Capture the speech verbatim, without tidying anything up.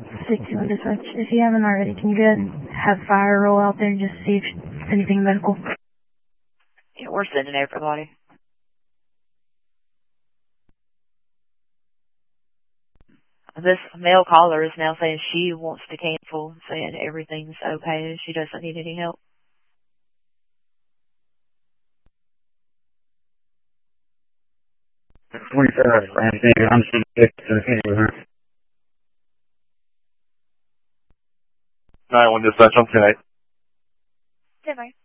sixty-one dispatch. If you haven't already, can you go ahead and have fire roll out there and just see if anything medical? Yeah, we're sending everybody. This male caller is now saying she wants to cancel, saying everything's okay, she doesn't need any help. twenty-first, I understand. I'm still sick to the field with her. nine one dispatch, I'm tonight. Ten,